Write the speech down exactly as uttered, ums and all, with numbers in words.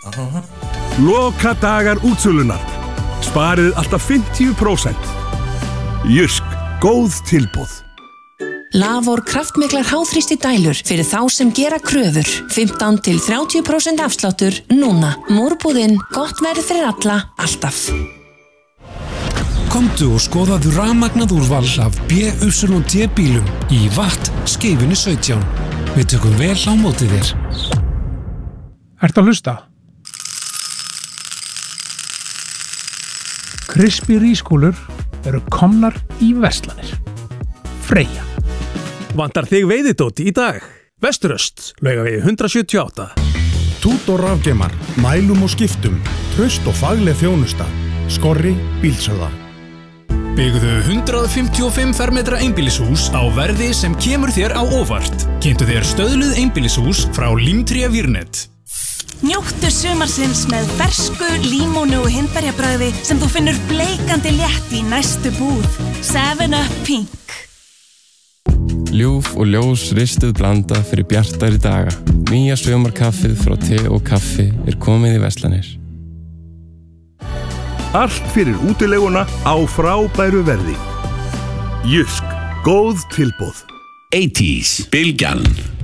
Loka dagar útsölunar. Sparið alltaf fimmtíu prósent. Jysk, góð tilboð. Lavor kraftmiklar háþrýsti dælur fyrir þá sem gera kröfur. fimmtán til þrjátíu prósent afsláttur núna. Mórbúðin, gott verð fyrir alla, alltaf. Komdu og skoðaðu rafmagnað úrval af B Y D bílum í Watt Skeifunni sautján. Við tökum vel á móti þér. Ertu að hlusta? Krispí rískúlur eru komnar í verslanir. Freyja. Vantar þig veiðidót í dag? Vesturöst, Laugavegi hundrað sjötíu og átta. Tútor rafgeimar, mælum og skiptum, traust og fagleg þjónusta. Skorri bílsöða. Byggðu hundrað fimmtíu og fimm fermetra einbýlishús á verði sem kemur þér á óvart. Kynntu þér stöðluð einbýlishús frá Límtré Vírnet. Njóttu sumarsins með fersku, límónu og hindberjabragði sem þú finnur bleikandi létt í næstu búð. seven up Pink. Ljúf og ljós ristuð blanda fyrir bjartari daga. Nýja sumarkaffið frá te og kaffi er komið í verslanir. Allt fyrir útileguna á frábæru verði. Jysk, góð tilboð. eighties, Bylgjan.